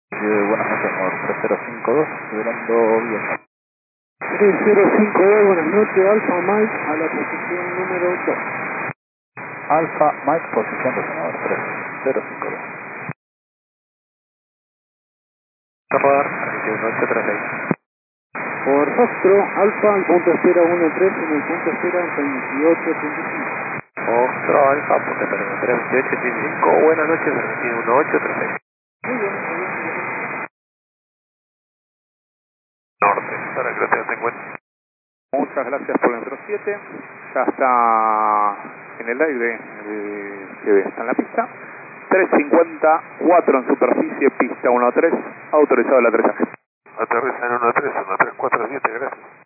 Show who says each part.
Speaker 1: Buenas noches, amor. 3052, liberando bien.
Speaker 2: 3052, buenas noches, Alfa Mike a la posición número 2.
Speaker 1: Alfa Mike, posición resonador 3052.
Speaker 3: Tapar, 31836.
Speaker 2: Por Foxtro, Alfa al punto 013 en el punto 02835.
Speaker 3: Foxtrot Alfa, punto 32835. Buenas noches, Argentina 1836.
Speaker 2: Muy bien,
Speaker 3: Norte, para que lo tengas en cuenta.
Speaker 4: Muchas gracias por el metro 7. Ya está en el aire, está en la pista. 354 en superficie, pista 13, autorizado la 3A.
Speaker 3: Aterriza en 13, 1347, gracias.